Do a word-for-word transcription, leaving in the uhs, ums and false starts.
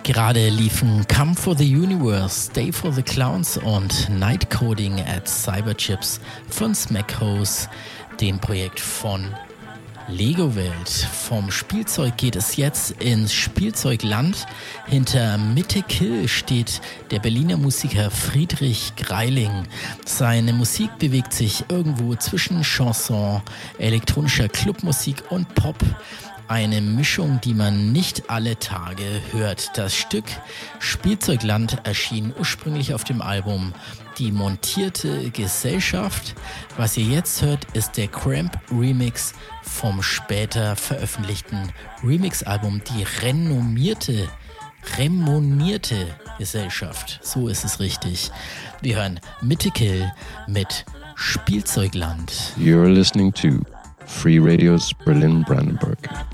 Gerade liefen Come for the Universe, Stay for the Clowns und Night Coding at Cyberchips von Smackhouse, dem Projekt von Lego Welt. Vom Spielzeug geht es jetzt ins Spielzeugland. Hinter Mythic steht der Berliner Musiker Friedrich Greiling. Seine Musik bewegt sich irgendwo zwischen Chanson, elektronischer Clubmusik und Pop. Eine Mischung, die man nicht alle Tage hört. Das Stück Spielzeugland erschien ursprünglich auf dem Album Die montierte Gesellschaft. Was ihr jetzt hört, ist der Cramp Remix vom später veröffentlichten Remix-Album Die renommierte, remonierte Gesellschaft. So ist es richtig. Wir hören Mythical mit Spielzeugland. You're listening to Free Radio's Berlin Brandenburg.